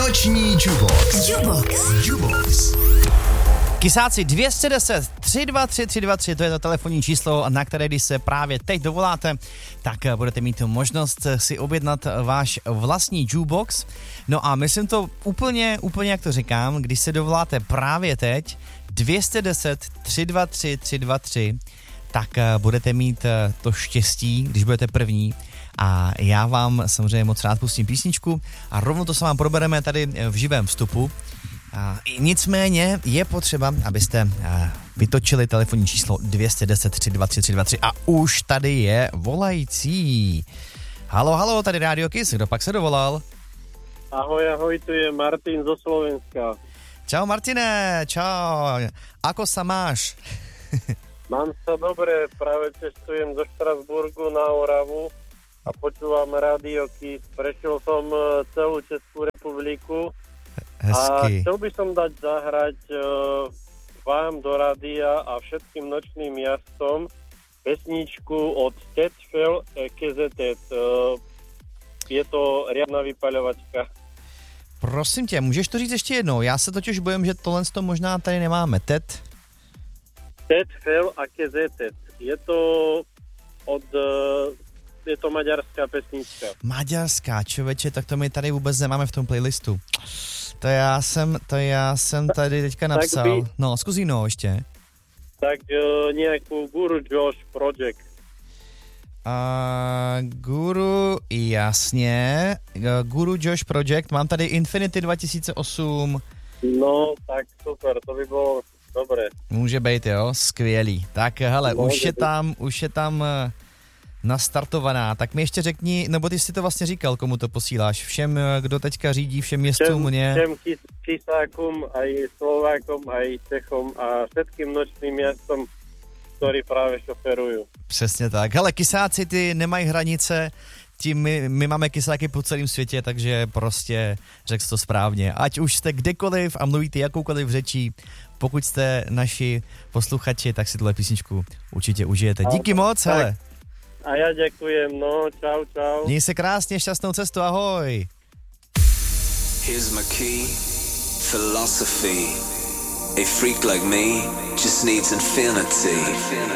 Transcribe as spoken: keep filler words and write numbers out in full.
Noční Jubox. Jubox. Jubox. Kysáci dvě stě deset tři dva tři tři dva tři, to je to telefonní číslo, na které když se právě teď dovoláte, tak budete mít možnost si objednat váš vlastní jukebox. No a myslím to úplně, úplně jak to říkám, když se dovoláte právě teď dvě stě deset tři dva tři tři dva tři, tak budete mít to štěstí, když budete první. A já vám samozřejmě moc rád pustím písničku a rovnou to se vám probereme tady v živém vstupu. A nicméně je potřeba, abyste vytočili telefonní číslo dvě stě deset tři dva tři tři dva tři a už tady je volající. Halo, halo, tady Radio Kiss, kdo pak se dovolal? Ahoj, ahoj, tu je Martin zo Slovenska. Čau Martine, čau, ako sa máš? Mám sa dobre, práve cestujem zo Štrasburgu na Oravu a počúvam Radio Kiss. Prešiel som celú Českú republiku. Hezky. A chcel by som dať zahrať uh, vám do rádia a všetkým nočným jazdcom pesničku od Tetfel K Z T. Uh, je to riadna vypaľovačka. Prosím tě, můžeš to říct ještě jednou? Já se totiž bojím, že tohle to možná tady nemáme. Tet? Tetfel a K Z T. Je to od... Uh, je to maďarská pesnička. Maďarská, člověče, tak to my tady vůbec nemáme v tom playlistu. To já jsem, to já jsem tady teďka napsal. By, no, zkus jinou ještě. Tak uh, nějakou Guru Josh Project. Uh, Guru, jasně. Uh, Guru Josh Project, mám tady Infinity dva tisíce osm. No, tak super, to by bylo dobré. Může být, jo, skvělý. Tak hele, no, už je tam, už je tam... Uh, nastartovaná, tak mi ještě řekni, nebo ty jsi to vlastně říkal, komu to posíláš, všem, kdo teďka řídí, všem městům, ne? Všem Kisákom, aj Slovákom, aj Čechom a všetkým nočným městům, ktorí právě šoferují. Přesně tak. Hele, Kisáci, ty nemají hranice, tím my, my máme Kisáky po celém světě, takže prostě řekl jsi to správně. Ať už jste kdekoliv a mluvíte jakoukoliv řečí, pokud jste naši posluchači, tak si tuhle písničku určitě užijete. Díky moc, tak. Hele. A já děkujem, no, čau, čau. Měj se krásně, šťastnou cestu, ahoj. Here's my key, philosophy. A freak like me just needs infinity.